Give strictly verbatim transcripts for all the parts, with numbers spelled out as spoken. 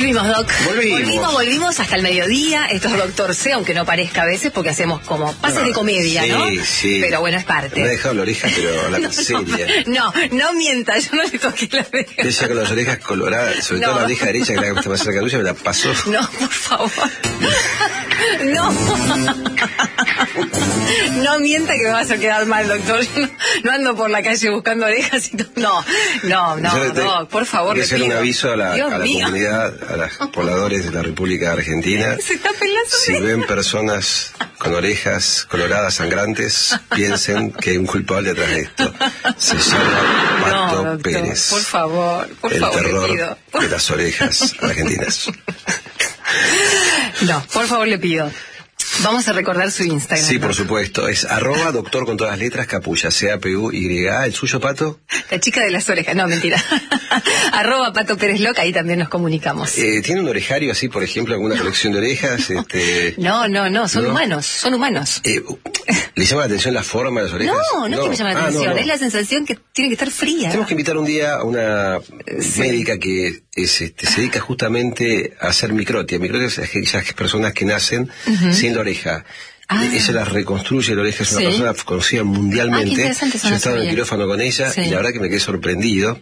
Volvimos, Doc. Volvimos. Volvimos, volvimos hasta el mediodía. Esto es Doctor C, aunque no parezca a veces, porque hacemos como pases no, de comedia, sí, ¿no? Sí. Pero bueno, es parte. Me ha dejado la oreja, pero la no, miseria. No, no, no mienta, yo no le toqué la oreja. Ella con las orejas coloradas, sobre no. todo la oreja derecha, que la que está más cerca tuya, me la pasó. No, por favor. No. No mienta que me vas a quedar mal, doctor. Yo no, no ando por la calle buscando orejas y todo. No, no, no, no, por favor. Voy a hacer un aviso a la, a la comunidad, a los pobladores de la República Argentina. Se está pelando. Si ven personas con orejas coloradas sangrantes, piensen que hay un culpable detrás de esto. Se llama Pato no, doctor, Pérez. Por favor, por el favor. El terror le pido. de las orejas argentinas. No, por favor le pido. Vamos a recordar su Instagram. Sí, ¿no? por supuesto. Es arroba doctor con todas las letras, Capulla, C A P U Y A. ¿El suyo, Pato? La chica de las orejas. No, mentira. Arroba Pato Pérez Loca, ahí también nos comunicamos. Eh, ¿Tiene un orejario así, por ejemplo, alguna no. colección de orejas? Este... No, no, no, son ¿No? humanos, son humanos. Eh, ¿Le llama la atención la forma de las orejas? No, no, no. que me llama la atención, ah, no, no. Es la sensación que tiene que estar fría. Tenemos que invitar un día a una sí. médica que es, este, se dedica justamente a hacer microtia. Microtia es aquellas personas que nacen uh-huh. sin la oreja. Ah. Ella la reconstruye, la oreja es una sí. persona conocida mundialmente. Ah, yo he estado en el quirófano con ella sí. y la verdad que me quedé sorprendido.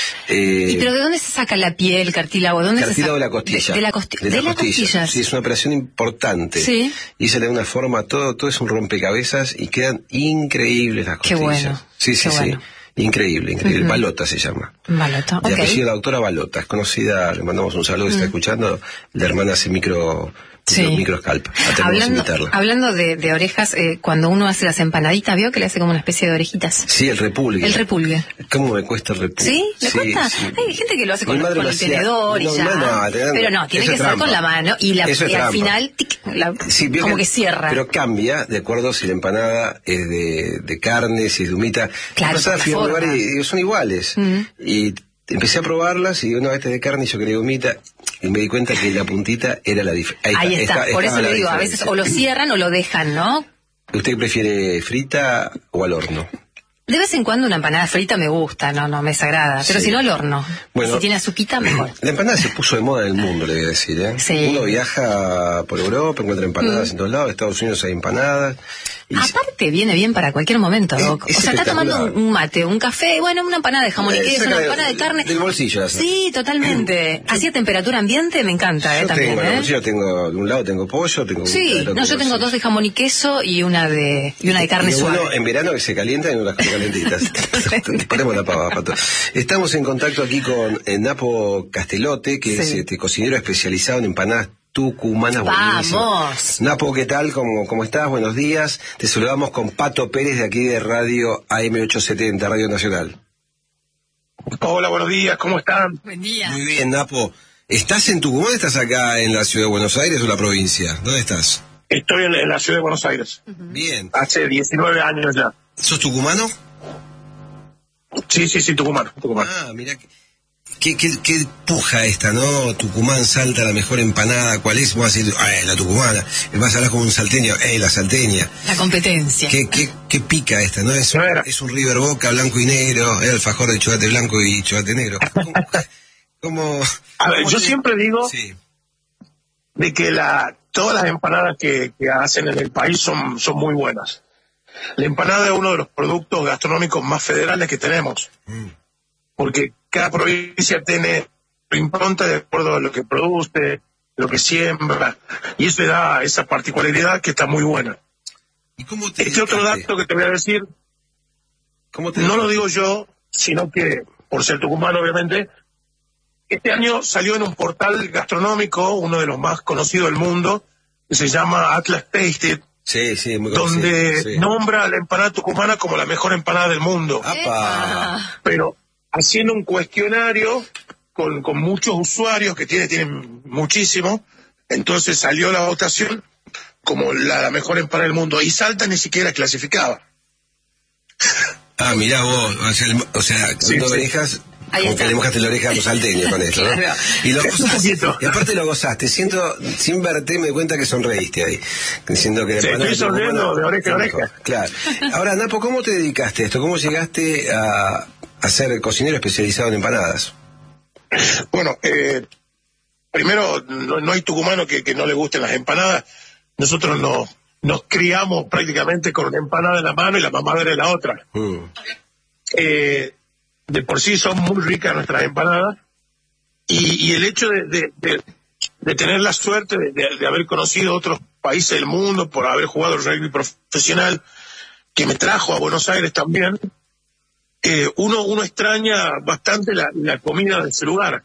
Eh, ¿Y pero de dónde se saca la piel, cartílago? ¿Dónde cartílago se de la costilla. De, de la, costi de de la, la costilla. costilla. Sí, es una operación importante. Sí. Y se le da una forma, todo, todo es un rompecabezas y quedan increíbles las costillas. Qué bueno. Sí, sí, Qué sí. Bueno. Increíble, increíble. Uh-huh. Balota se llama. Balota, ok. De apellido la doctora Balota, es conocida, le mandamos un saludo, uh-huh. está escuchando, la hermana hace micro... Sí. Microscalp. Hablando, hablando de, de orejas, eh, cuando uno hace las empanaditas, ¿vio que le hace como una especie de orejitas? Sí, el repulgue. El repulgue. ¿Cómo me cuesta el repulgue? ¿Sí? ¿Le sí, cuesta? Sí. Hay gente que lo hace con, con el hacía, tenedor no, y ya. No, no, no, pero no, tiene que ser con la mano y, la, y al final tic, la, sí, como que, que cierra. Pero cambia de acuerdo si la empanada es de, de carne, si es de humita. Claro, pasaba, fui a un lugar y, y son iguales. Uh-huh. Y empecé a probarlas y una vez de carne y yo quería humita y me di cuenta que la puntita era la diferencia. Ahí, Ahí está, está por eso le digo, a veces o lo cierran o lo dejan, ¿no? ¿Usted prefiere frita o al horno? De vez en cuando una empanada frita me gusta, no, no me desagrada, pero sí. si no al horno. Bueno, si tiene azuquita, mejor. La empanada se puso de moda en el mundo, le voy a decir, ¿eh? Sí. Uno viaja por Europa, encuentra empanadas mm. en todos lados, en Estados Unidos hay empanadas. Y Aparte viene bien para cualquier momento, Doc. Es, es o sea, está tomando un mate, un café, bueno, una empanada de jamón y queso, una empanada de carne. Del bolsillo. Así. Sí, totalmente. Así a temperatura ambiente me encanta, yo ¿eh? También, tengo, ¿eh? En el bolsillo tengo, de un lado tengo pollo, tengo Sí, no, yo tengo dos de jamón y queso y una de y una de carne y suave. Uno en verano que se calienta y uno las calentitas. Ponemos la pava, Pato. Estamos en contacto aquí con eh, Napo Castelote, que sí. es este, cocinero especializado en empanadas tucumanas. ¡Vamos! Napo, ¿qué tal? ¿Cómo, ¿Cómo estás? Buenos días. Te saludamos con Pato Pérez de aquí de Radio A M ochocientos setenta, Radio Nacional. Hola, buenos días, ¿cómo están? Buen día. Muy bien, Napo. ¿Estás en Tucumán o estás acá en la ciudad de Buenos Aires o la provincia? ¿Dónde estás? Estoy en, en la ciudad de Buenos Aires. Uh-huh. Bien. Hace diecinueve años ya. ¿Sos tucumano? Sí, sí, sí, tucumano. tucumano. Ah, mira, qué, qué, qué puja esta, ¿no? Tucumán, Salta, la mejor empanada. ¿Cuál es? Vamos a decir, ay, la tucumana. Vas a hablar como un salteño, eh, la salteña. La competencia. Qué, qué, qué pica esta, ¿no? Es, es un River Boca, blanco y negro, el alfajor de chocolate blanco y chocolate negro. ¿Cómo? cómo a ver, cómo yo te... siempre digo sí. de que la todas las empanadas que, que hacen en el país son, son muy buenas. La empanada es uno de los productos gastronómicos más federales que tenemos, mm. porque cada provincia tiene su impronta de acuerdo a lo que produce, lo que siembra, y eso le da esa particularidad que está muy buena. ¿Y cómo te este otro dato que te voy a decir, ¿Cómo te no lo digo yo, sino que, por ser tucumano obviamente, este año salió en un portal gastronómico, uno de los más conocidos del mundo, que se llama Atlas Tasted, sí, sí, muy donde sí. nombra a la empanada tucumana como la mejor empanada del mundo. ¡Apa! Pero haciendo un cuestionario con, con muchos usuarios, que tiene, tienen muchísimo, entonces salió la votación como la, la mejor empanada del mundo, y Salta ni siquiera clasificaba. Ah, mirá vos, o sea, o sea sí, no sí. orejas... Como que le mojaste la oreja a los salteños con esto, ¿no? Claro. Y lo gozaste, y aparte lo gozaste, siento, sin verte me di cuenta que sonreíste ahí, diciendo que... Sí, estoy sonriendo de oreja a oreja. Claro. Ahora, Napo, ¿cómo te dedicaste a esto? ¿Cómo llegaste a, a ser cocinero especializado en empanadas? Bueno, eh, primero, no, no hay tucumano que, que no le gusten las empanadas. Nosotros no, nos criamos prácticamente con una empanada en la mano y la mamadera en la otra. Mm. Eh, de por sí son muy ricas nuestras empanadas. Y, y el hecho de, de, de, de tener la suerte de, de, de haber conocido otros países del mundo, por haber jugado el rugby profesional, que me trajo a Buenos Aires también, eh, uno, uno extraña bastante la, la comida de ese lugar.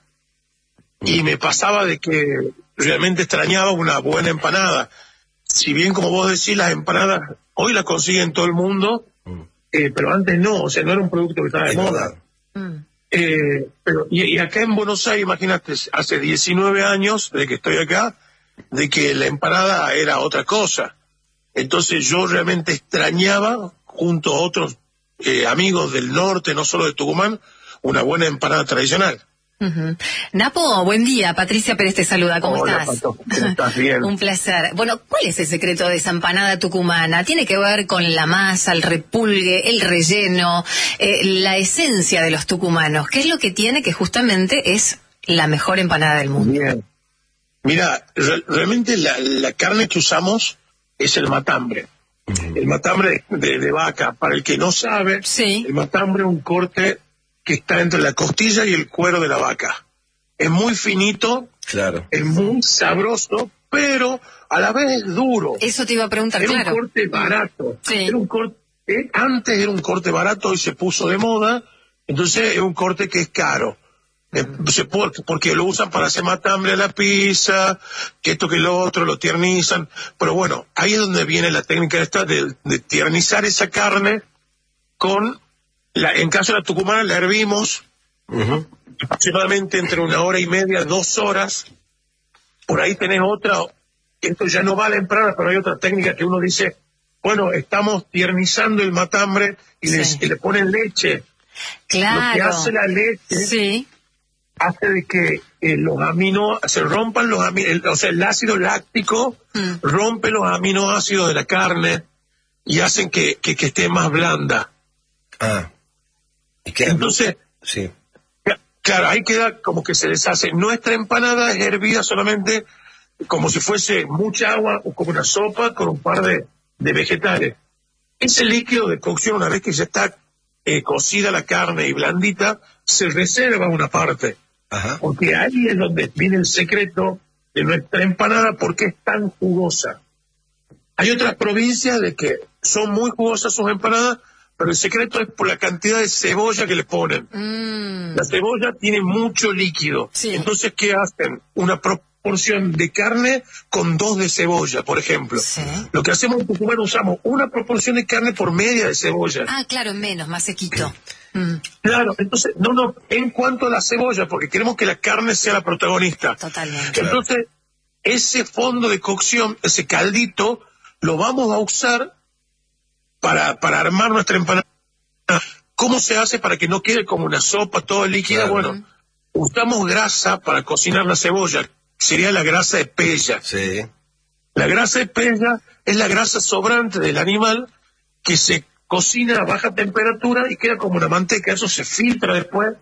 Y me pasaba de que realmente extrañaba una buena empanada. Si bien, como vos decís, las empanadas hoy las consiguen todo el mundo, eh, pero antes no, o sea, no era un producto que estaba de moda. Mm. Eh, pero y, y acá en Buenos Aires, imagínate, hace diecinueve años de que estoy acá, de que la empanada era otra cosa. Entonces yo realmente extrañaba, junto a otros eh, amigos del norte, no solo de Tucumán, una buena empanada tradicional. Uh-huh. Napo, buen día. Patricia Pérez te saluda. ¿Cómo Hola, estás? Pato, ¿cómo estás? Bien. Un placer. Bueno, ¿cuál es el secreto de esa empanada tucumana? ¿Tiene que ver con la masa, el repulgue, el relleno, eh, la esencia de los tucumanos? ¿Qué es lo que tiene que justamente es la mejor empanada del mundo? Bien. Mira, re- realmente la, la carne que usamos es el matambre. Uh-huh. El matambre de, de vaca. Para el que no sabe, sí. El matambre es un corte que está entre la costilla y el cuero de la vaca. Es muy finito, claro, es muy sabroso, pero a la vez es duro. Eso te iba a preguntar, era claro. Un corte barato. Sí. Era un corte, eh, antes era un corte barato y se puso de moda, entonces es un corte que es caro. Eh, se puede, porque lo usan para hacer matambre a la pizza, que esto que lo otro, lo tiernizan. Pero bueno, ahí es donde viene la técnica esta de, de tiernizar esa carne con... La, en caso de la tucumana la hervimos uh-huh. aproximadamente entre una hora y media, dos horas. Por ahí tenés otra, esto ya no va a la empanada, pero hay otra técnica que uno dice, bueno, estamos tiernizando el matambre y, sí. les, y le ponen leche. Claro. Lo que hace la leche sí. hace de que eh, los amino, se rompan los aminoácidos, o sea, el ácido láctico mm. rompe los aminoácidos de la carne y hacen que, que, que esté más blanda. Ah. Entonces, sí. claro, ahí queda como que se deshace. Nuestra empanada es hervida solamente como si fuese mucha agua o como una sopa con un par de, de vegetales. Ese líquido de cocción, una vez que ya está eh, cocida la carne y blandita, se reserva una parte. Ajá. Porque ahí es donde viene el secreto de nuestra empanada, porque es tan jugosa. Hay otras provincias de que son muy jugosas sus empanadas, pero el secreto es por la cantidad de cebolla que le ponen. Mm. La cebolla tiene mucho líquido. Sí. Entonces, ¿qué hacen? Una proporción de carne con dos de cebolla, por ejemplo. Sí. Lo que hacemos en Tucumán, usamos una proporción de carne por media de cebolla. Ah, claro, menos, más sequito. Mm. Claro, entonces, no, no, en cuanto a la cebolla, porque queremos que la carne sea la protagonista. Totalmente. Entonces, ese fondo de cocción, ese caldito, lo vamos a usar Para, para armar nuestra empanada. ¿Cómo se hace para que no quede como una sopa toda líquida? Claro. Bueno, usamos grasa para cocinar la cebolla. Sería la grasa de pella. Sí. La grasa de pella es la grasa sobrante del animal que se cocina a baja temperatura y queda como una manteca. Eso se filtra después.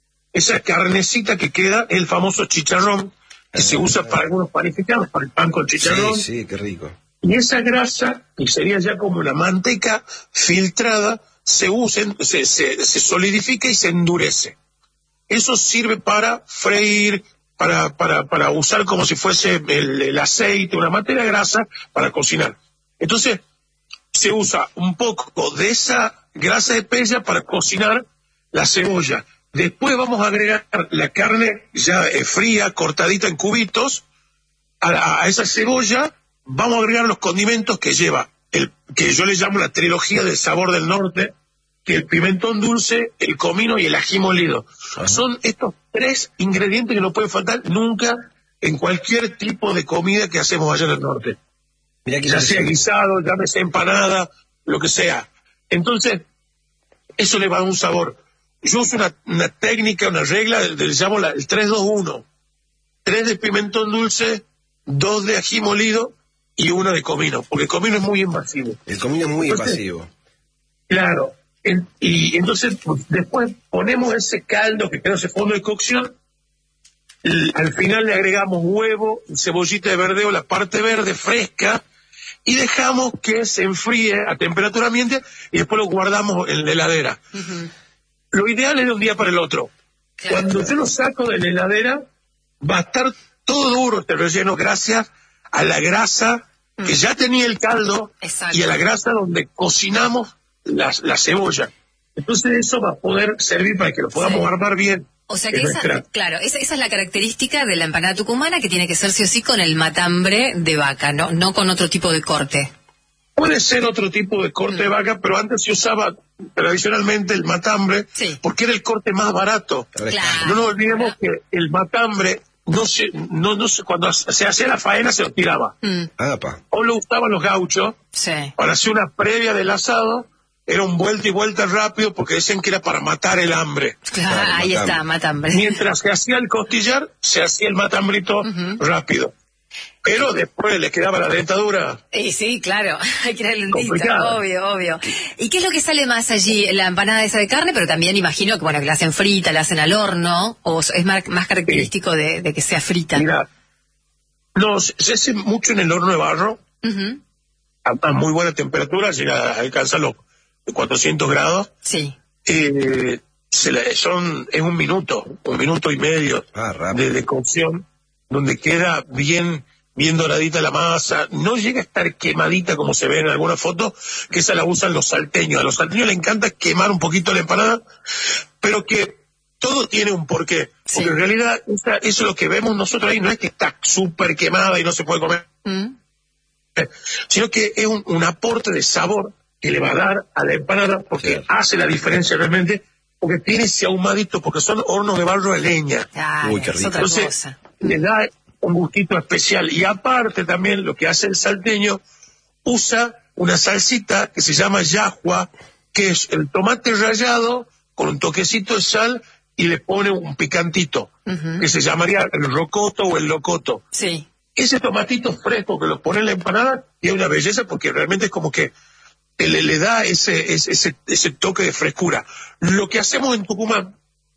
Esa carnecita que queda es el famoso chicharrón que ah, se usa para algunos panificados, para el pan con chicharrón. Sí, sí, qué rico. Y esa grasa, que sería ya como una manteca filtrada, se usa, se, se, se solidifica y se endurece. Eso sirve para freír, para, para, para usar como si fuese el, el aceite, una materia grasa para cocinar. Entonces, se usa un poco de esa grasa de pella para cocinar la cebolla. Después vamos a agregar la carne ya eh, fría, cortadita en cubitos, a, a esa cebolla. Vamos a agregar los condimentos que lleva, el que yo le llamo la trilogía del sabor del norte, que el pimentón dulce, el comino y el ají molido. Ajá. Son estos tres ingredientes que no pueden faltar nunca en cualquier tipo de comida que hacemos allá en el norte. Mira que ya sea guisado, llámese empanada, lo que sea. Entonces, eso le va a dar un sabor. Yo uso una, una técnica, una regla, le llamo la, el tres dos uno. tres de pimentón dulce, dos de ají molido, y una de comino, porque el comino es muy invasivo. El comino es muy entonces, invasivo. Claro, en, y entonces pues, después ponemos ese caldo que queda ese fondo de cocción Y al final le agregamos huevo, cebollita de verdeo, la parte verde fresca, y dejamos que se enfríe a temperatura ambiente y después lo guardamos en la heladera. Uh-huh. Lo ideal es de un día para el otro. Claro. Cuando yo lo saco de la heladera, va a estar todo duro este relleno gracias a la grasa mm. que ya tenía el caldo. Exacto. Y a la grasa donde cocinamos la, la cebolla. Entonces eso va a poder servir para que lo podamos sí. armar bien. O sea que esa, claro, esa, esa es la característica de la empanada tucumana, que tiene que ser sí o sí con el matambre de vaca, no, no con otro tipo de corte. Puede ser otro tipo de corte mm. de vaca, pero antes se usaba tradicionalmente el matambre, sí. porque era el corte más barato. Claro. No nos olvidemos claro. que el matambre, no se, no, no se, cuando se hacía la faena se lo tiraba. Mm. O lo usaban los gauchos sí. para hacer una previa del asado. Era un vuelta y vuelta rápido porque decían que era para matar el hambre. Claro, claro ahí matambre. está, matambre. Mientras que hacía el costillar, se hacía el matambrito uh-huh. rápido. Pero después le quedaba la dentadura. Y sí, claro, hay que ir al dentista, obvio, obvio. ¿Y qué es lo que sale más allí? La empanada esa de carne, pero también imagino que bueno que la hacen frita, la hacen al horno, o es más, más característico sí. de, de que sea frita. Mira, no, se hace mucho en el horno de barro, uh-huh. a, a muy buena temperatura, llega a alcanzar los cuatrocientos grados. Sí. Eh, se la, son, es un minuto, un minuto y medio ah, de, de cocción, donde queda bien, bien doradita la masa. No llega a estar quemadita como se ve en alguna foto, que esa la usan los salteños. A los salteños les encanta quemar un poquito la empanada, pero que todo tiene un porqué. Sí. Porque en realidad esa, eso es lo que vemos nosotros ahí, no es que está súper quemada y no se puede comer, mm. sino que es un, un aporte de sabor que le va a dar a la empanada, porque sí. hace la diferencia realmente, porque tiene ese ahumadito, porque son hornos de barro de leña. Ay, Uy, qué rico. Entonces, cosa. le da un gustito especial. Y aparte también lo que hace el salteño, usa una salsita que se llama yahua, que es el tomate rallado con un toquecito de sal y le pone un picantito, uh-huh. que se llamaría el rocoto o el locoto. Sí. Ese tomatito fresco que lo pone en la empanada tiene una belleza, porque realmente es como que Le, le da ese, ese, ese toque de frescura. Lo que hacemos en Tucumán,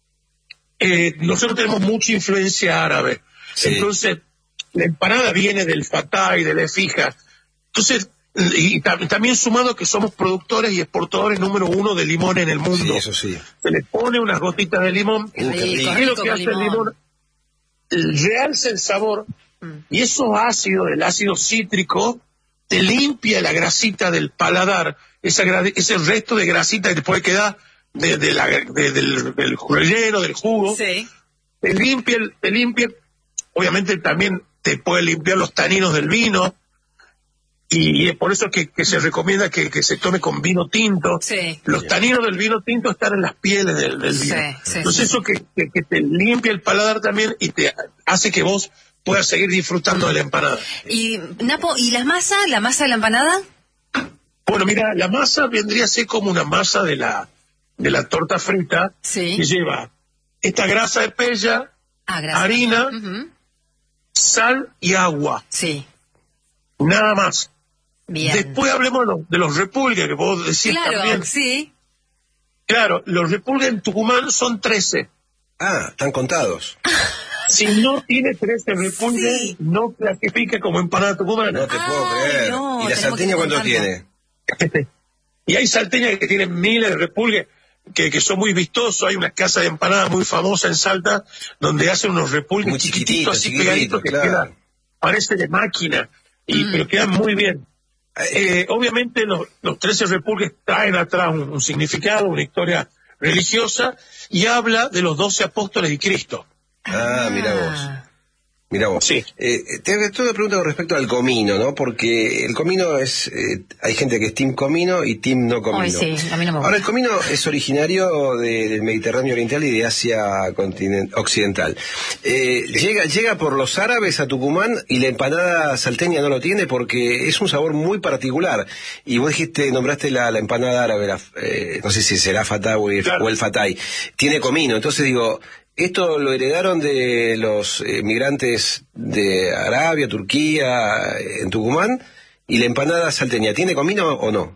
eh, nosotros tenemos mucha influencia árabe. Sí. Entonces, la empanada viene del fatá y de la efija. Entonces, y, y tam, también sumado que somos productores y exportadores número uno de limón en el mundo. Sí, eso sí. Se le pone unas gotitas de limón. Rico, y rico, es lo que hace limón. el limón. Realza el sabor. Mm. Y esos ácidos, el ácido cítrico, te limpia la grasita del paladar, esa, ese resto de grasita que te puede quedar de, de la, de, del, del relleno, del jugo. Sí. Te limpia, te limpia, obviamente también te puede limpiar los taninos del vino, y, y es por eso que, que se recomienda que, que se tome con vino tinto. Sí. Los taninos del vino tinto están en las pieles del, del vino. Sí, sí, Entonces sí. eso que, que, que te limpia el paladar también y te hace que vos puedas seguir disfrutando de la empanada. Y, Napo, ¿y la masa? ¿La masa de la empanada? Bueno, mira, la masa vendría a ser como una masa de la de la torta frita, sí. que lleva esta grasa de pella, ah, grasa. harina, uh-huh. sal y agua. Sí. Nada más. Bien. Después hablemos de los, de los repulgues, que vos decís claro, también. Sí. Claro, los repulgues en Tucumán son trece. Ah, están contados. Si no tiene trece repulgues, sí. no clasifica como empanada tucumana. No te Ay, puedo creer. No, ¿Y la salteña cuánto tiene? Y hay salteñas que tienen miles de repulgues, que, que son muy vistosos. Hay una casa de empanadas muy famosa en Salta, donde hacen unos repulgues muy chiquititos, así chiquitito, pegaditos, que claro. quedan, parece de máquina, y, mm. pero quedan muy bien. Eh, obviamente los, los trece repulgues traen atrás un, un significado, una historia religiosa, y habla de los doce apóstoles de Cristo. Ah, mira vos. Mira vos. Sí. Eh, te hago una pregunta con respecto al comino, ¿no? Porque el comino es... Eh, hay gente que es team comino y team no comino. Ay, sí, a mí no me gusta. Ahora, el comino es originario de, del Mediterráneo Oriental y de Asia continent, Occidental. Eh, sí. llega, llega por los árabes a Tucumán y la empanada salteña no lo tiene porque es un sabor muy particular. Y vos dijiste, nombraste la, la empanada árabe, la, eh, no sé si será fatá o el, claro. o el fatay. Tiene comino, entonces digo... ¿Esto lo heredaron de los eh, migrantes de Arabia, Turquía, en Tucumán? ¿Y la empanada salteña tiene comino o no?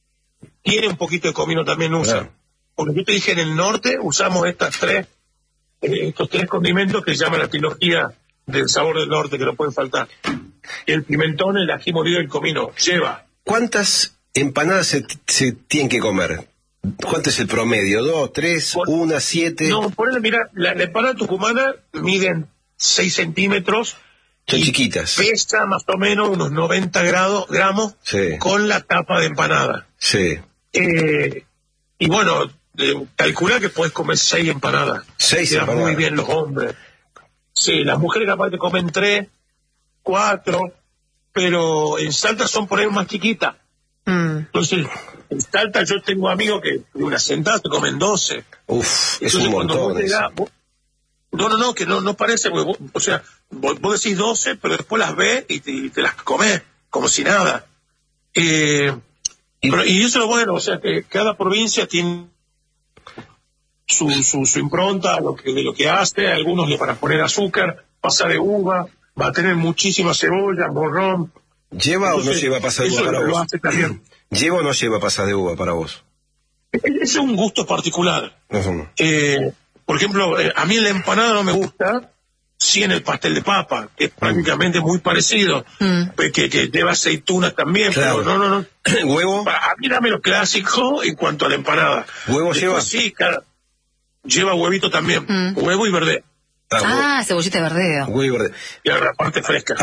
Tiene un poquito de comino también usa. Ah. Porque yo te dije, en el norte usamos estas tres eh, estos tres condimentos que se llama la trilogía del sabor del norte, que no pueden faltar. El pimentón, el ají molido y el comino. Lleva. ¿Cuántas empanadas se, se tienen que comer? ¿Cuánto es el promedio? ¿Dos, tres, Por, una, siete? No, ponele, mira, la, la empanada tucumana miden seis centímetros. Son chiquitas. Pesa más o menos unos noventa grados, gramos Sí. con la tapa de empanada. Sí. Eh, y bueno, eh, calcula que puedes comer seis empanadas. Seis Quedan empanadas. muy bien los hombres. Sí, las mujeres capaz te comen tres, cuatro, pero en Salta son por ahí más chiquitas. Mm. Entonces, en Salta yo tengo amigos que una sentada te comen doce. Uf, es Entonces, un cuando montón vos eso. llegás, vos- no, no, no, que no, no parece, porque vos- o sea, vos, vos decís doce, pero después las ves y te, y te las comés como si nada. Eh, Y- pero, y eso es lo bueno, o sea, que cada provincia tiene su, su, su impronta lo que, de lo que hace. Algunos le van a poner azúcar, pasa de uva, va a tener muchísima cebolla, morrón. ¿Lleva o no Entonces, lleva pasas de eso uva para lo vos? hace también. ¿Lleva o no lleva pasas de uva para vos? Ese es un gusto particular. No son. Eh, por ejemplo, eh, a mí en la empanada no me gusta, sí en el pastel de papa, que es prácticamente muy parecido, Mm. pues, que, que lleva aceitunas también, Claro. pero no, no, no. ¿Huevo? A mí dame lo clásico en cuanto a la empanada. ¿Huevo Después, lleva? Sí, claro. Lleva huevito también, Mm. huevo y verde, Ah, huevo, Ah, cebollita de verdeo. huevo y verde. y la parte fresca.